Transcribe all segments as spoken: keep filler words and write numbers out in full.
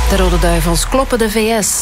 De Rode Duivels kloppen de V S.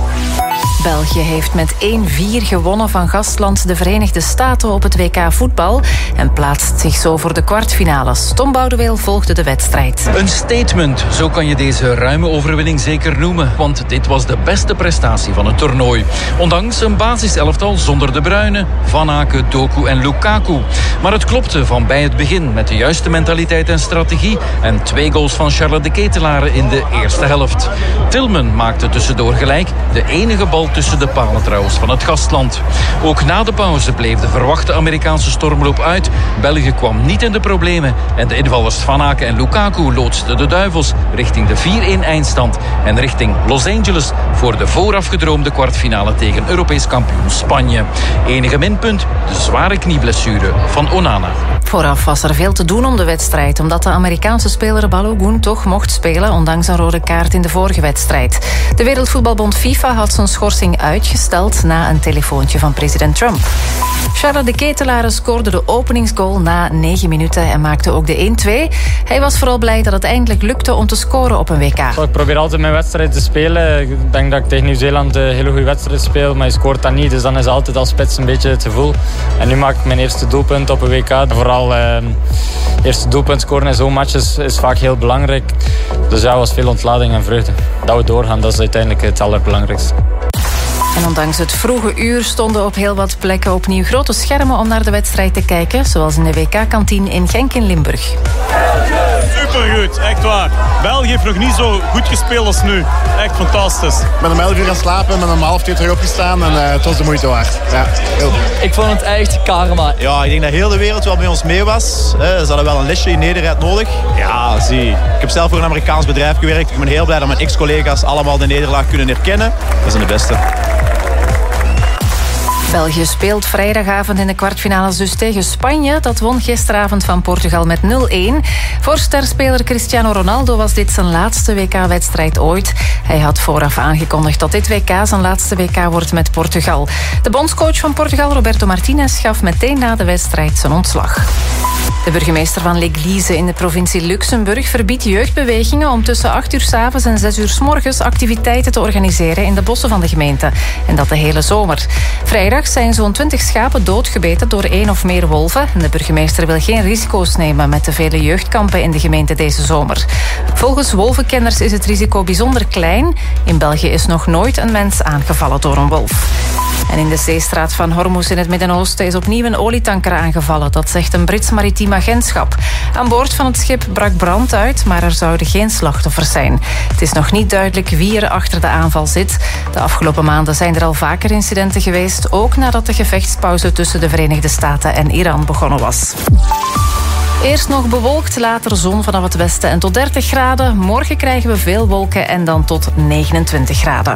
België heeft met één vier gewonnen van gastland de Verenigde Staten op het W K voetbal en plaatst zich zo voor de kwartfinales. Tom Boudeweel volgde de wedstrijd. Een statement, zo kan je deze ruime overwinning zeker noemen, want dit was de beste prestatie van het toernooi. Ondanks een basiselftal zonder De Bruyne, Van Aken, Doku en Lukaku. Maar het klopte van bij het begin met de juiste mentaliteit en strategie en twee goals van Charles de Ketelaere in de eerste helft. Tillman maakte tussendoor gelijk, de enige bal tussen de palen trouwens van het gastland. Ook na de pauze bleef de verwachte Amerikaanse stormloop uit. België kwam niet in de problemen en de invallers Van Aken en Lukaku loodsten de Duivels richting de vier-een eindstand en richting Los Angeles voor de voorafgedroomde kwartfinale tegen Europees kampioen Spanje. Enige minpunt, de zware knieblessure van Onana. Vooraf was er veel te doen om de wedstrijd, omdat de Amerikaanse speler Balogun toch mocht spelen, ondanks een rode kaart in de vorige wedstrijd. De Wereldvoetbalbond FIFA had zijn schorsing uitgesteld na een telefoontje van president Trump. Charles de Ketelaere scoorde de openingsgoal na negen minuten en maakte ook de één-twee. Hij was vooral blij dat het eindelijk lukte om te scoren op een W K. Ik probeer altijd mijn wedstrijd te spelen. Ik denk dat ik tegen Nieuw-Zeeland een hele goede wedstrijd speel, maar je scoort dat niet. Dus dan is het altijd als spits een beetje het gevoel. En nu maak ik mijn eerste doelpunt op een W K. Vooral eh, eerste doelpunt scoren in zo'n match is, is vaak heel belangrijk. Dus ja, was veel ontlading en vreugde. Dat we doorgaan, dat is uiteindelijk het allerbelangrijkste. En ondanks het vroege uur stonden op heel wat plekken opnieuw grote schermen om naar de wedstrijd te kijken, zoals in de W K-kantine in Genk in Limburg. Supergoed, echt waar. België heeft nog niet zo goed gespeeld als nu. Echt fantastisch. Ik ben om elf uur gaan slapen, ben om half twee terug opgestaan en uh, het was de moeite waard. Ja, heel goed. Ik vond het echt karma. Ja, ik denk dat heel de wereld wel bij ons mee was. Ze hadden wel een lesje in Nederland nodig. Ja, zie. Ik heb zelf voor een Amerikaans bedrijf gewerkt. Ik ben heel blij dat mijn ex-collega's allemaal de nederlaag kunnen herkennen. Dat zijn de beste. België speelt vrijdagavond in de kwartfinales dus tegen Spanje. Dat won gisteravond van Portugal met nul-een. Voor sterspeler Cristiano Ronaldo was dit zijn laatste W K-wedstrijd ooit. Hij had vooraf aangekondigd dat dit W K zijn laatste W K wordt met Portugal. De bondscoach van Portugal, Roberto Martinez, gaf meteen na de wedstrijd zijn ontslag. De burgemeester van L'Église in de provincie Luxemburg verbiedt jeugdbewegingen om tussen acht uur 's avonds en zes uur 's morgens activiteiten te organiseren in de bossen van de gemeente. En dat de hele zomer. Vrijdag zijn zo'n twintig schapen doodgebeten door één of meer wolven. En de burgemeester wil geen risico's nemen met de vele jeugdkampen in de gemeente deze zomer. Volgens wolvenkenners is het risico bijzonder klein. In België is nog nooit een mens aangevallen door een wolf. En in de zeestraat van Hormuz in het Midden-Oosten is opnieuw een olietanker aangevallen. Dat zegt een Brits maritiem agentschap. Aan boord van het schip brak brand uit, maar er zouden geen slachtoffers zijn. Het is nog niet duidelijk wie er achter de aanval zit. De afgelopen maanden zijn er al vaker incidenten geweest, ook nadat de gevechtspauze tussen de Verenigde Staten en Iran begonnen was. Eerst nog bewolkt, later zon vanaf het westen en tot dertig graden. Morgen krijgen we veel wolken en dan tot negenentwintig graden.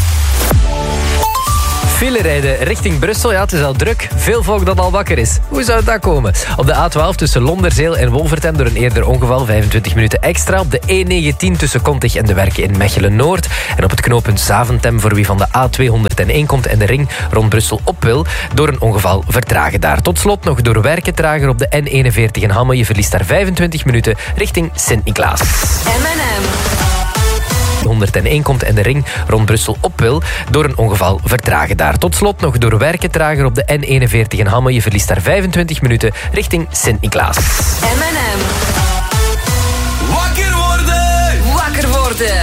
File rijden richting Brussel, ja, het is al druk. Veel volk dat al wakker is. Hoe zou dat komen? Op de A twaalf tussen Londerzeel en Wolvertem door een eerder ongeval, vijfentwintig minuten extra. Op de E negentien tussen Kontig en De Werken in Mechelen-Noord. En op het knooppunt Zaventem voor wie van de A tweehonderdéén komt en de ring rond Brussel op wil. Door een ongeval vertragen daar. Tot slot nog door Werken trager op de N eenenveertig in Hamme. Je verliest daar vijfentwintig minuten richting Sint-Niklaas. M en M. honderdéén komt en de ring rond Brussel op wil. Door een ongeval vertragen daar. Tot slot nog door Werken trager op de N eenenveertig in Hamme. Je verliest daar vijfentwintig minuten richting Sint-Niklaas. M en M.